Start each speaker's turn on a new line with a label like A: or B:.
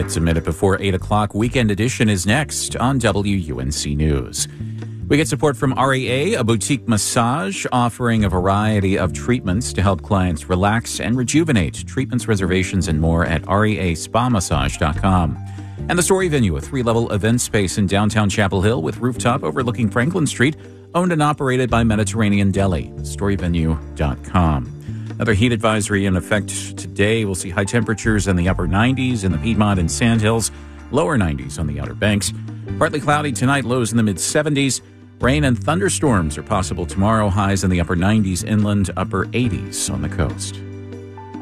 A: It's a minute before 8 o'clock. Weekend Edition is next on WUNC News. We get support from REA, a boutique massage offering a variety of treatments to help clients relax and rejuvenate. Treatments, reservations, and more at reaspamassage.com. And the Story Venue, a 3-level event space in downtown Chapel Hill with rooftop overlooking Franklin Street, owned and operated by Mediterranean Deli. Storyvenue.com. Another heat advisory in effect today. We'll see high temperatures in the upper 90s in the Piedmont and Sandhills, lower 90s on the Outer Banks. Partly cloudy tonight, lows in the mid-70s. Rain and thunderstorms are possible tomorrow, highs in the upper 90s inland, upper 80s on the coast.